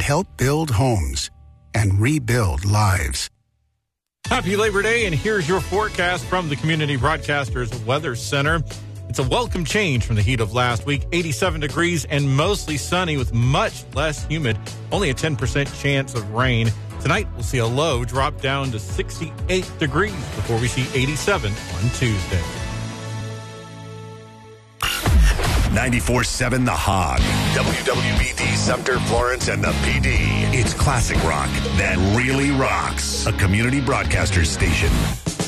help build homes and rebuild lives. Happy Labor Day, and here's your forecast from the Community Broadcasters Weather Center. It's a welcome change from the heat of last week. 87 degrees and mostly sunny with much less humid. Only a 10% chance of rain. Tonight, we'll see a low drop down to 68 degrees before we see 87 on Tuesday. 94.7 The Hog. WWBD Sumter, Florence, and the PD. It's classic rock that really rocks. A community broadcaster station.